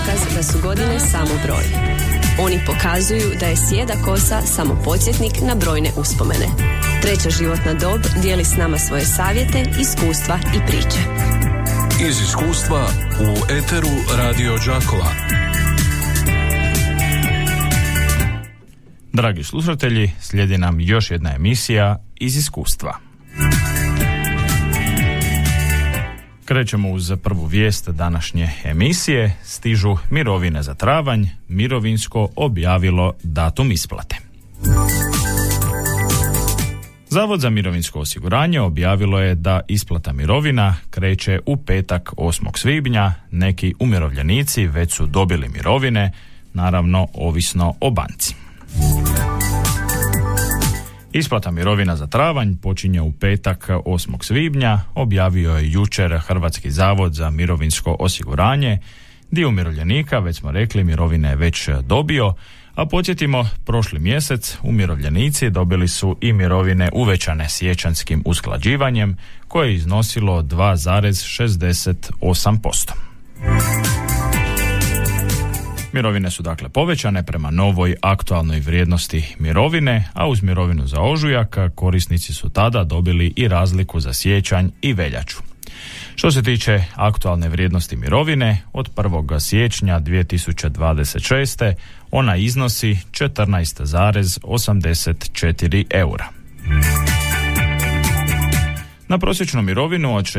Da su godine samo broj. Oni pokazuju da je sjeda kosa samo podsjetnik na brojne uspomene. Treća životna dob dijeli s nama svoje savjete, iskustva i priče. Iz iskustva u eteru Radio Đakova. Dragi slušatelji, slijedi nam još jedna emisija iz iskustva. Krećemo uz prvu vijest današnje emisije. Stižu mirovine za travanj, mirovinsko objavilo datum isplate. Zavod za mirovinsko osiguranje objavilo je da isplata mirovina kreće u petak 8. svibnja. Neki umirovljenici već su dobili mirovine, naravno ovisno o banci. Isplata mirovina za travanj počinje u petak 8. svibnja, objavio je jučer Hrvatski zavod za mirovinsko osiguranje. Dio umirovljenika, već smo rekli, mirovine je već dobio, a podsjetimo, prošli mjesec umirovljenici dobili su i mirovine uvećane siječanjskim usklađivanjem, koje je iznosilo 2,68%. Mirovine su dakle povećane prema novoj aktualnoj vrijednosti mirovine, a uz mirovinu za ožujak korisnici su tada dobili i razliku za siječanj i veljaču. Što se tiče aktualne vrijednosti mirovine, od 1. siječnja 2026. ona iznosi 14,84 eura. Na prosječnu mirovinu od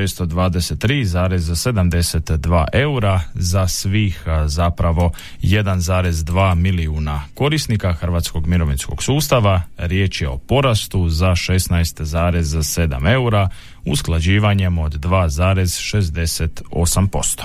623,72 eura za svih zapravo 1,2 milijuna korisnika hrvatskog mirovinskog sustava riječ je o porastu za 16,7 eura usklađivanjem od 2,68%.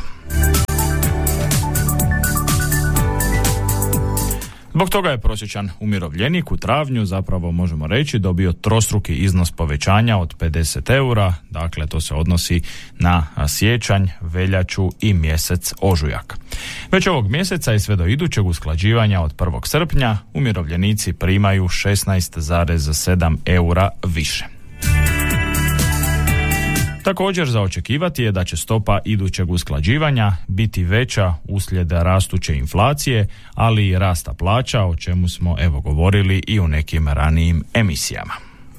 Zbog toga je prosječan umirovljenik u travnju, zapravo možemo reći, dobio trostruki iznos povećanja od 50 eura, dakle to se odnosi na siječanj, veljaču i mjesec ožujak. Već ovog mjeseca i sve do idućeg usklađivanja od 1. srpnja umirovljenici primaju 16,7 eura više. Također za očekivati je da će stopa idućeg usklađivanja biti veća uslijed rastuće inflacije, ali i rasta plaća, o čemu smo govorili i u nekim ranijim emisijama.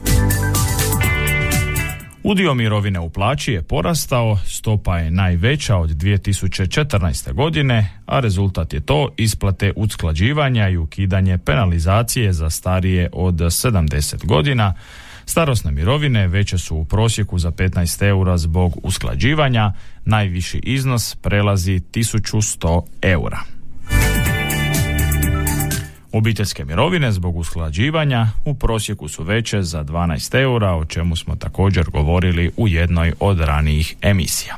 Udio mirovine u plaći je porastao, stopa je najveća od 2014. godine, a rezultat je to isplate usklađivanja i ukidanje penalizacije za starije od 70 godina. Starosne mirovine veće su u prosjeku za 15 eura zbog usklađivanja, najviši iznos prelazi 1100 eura. Obiteljske mirovine zbog usklađivanja u prosjeku su veće za 12 eura, o čemu smo također govorili u jednoj od ranijih emisija.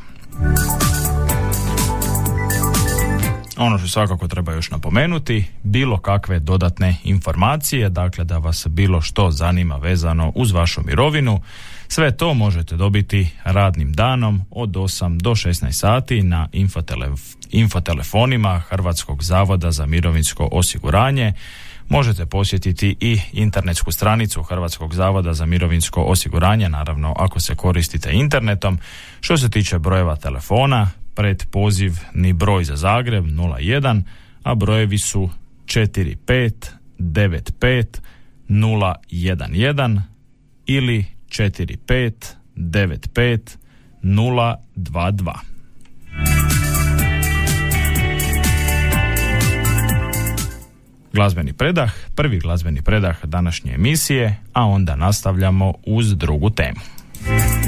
Ono što svakako treba još napomenuti, bilo kakve dodatne informacije, dakle da vas bilo što zanima vezano uz vašu mirovinu, sve to možete dobiti radnim danom od 8 do 16 sati na infotelefonima Hrvatskog zavoda za mirovinsko osiguranje. Možete posjetiti i internetsku stranicu Hrvatskog zavoda za mirovinsko osiguranje, naravno ako se koristite internetom. Što se tiče brojeva telefona, predpozivni broj za Zagreb 01, a brojevi su 45 95 011 ili 45 95 022. Glazbeni predah, prvi glazbeni predah današnje emisije, a onda nastavljamo uz drugu temu.